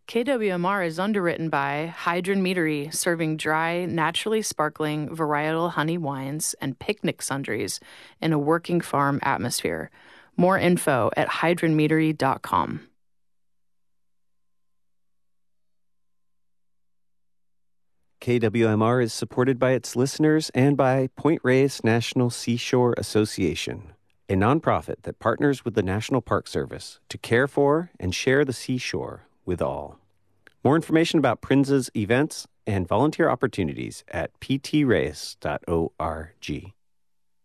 KWMR is underwritten by Hydron Meadery, serving dry, naturally sparkling varietal honey wines and picnic sundries in a working farm atmosphere. More info at hydronmeadery.com. KWMR is supported by its listeners and by Point Reyes National Seashore Association, a nonprofit that partners with the National Park Service to care for and share the seashore with all. More information about PRNSA's events and volunteer opportunities at ptreyes.org.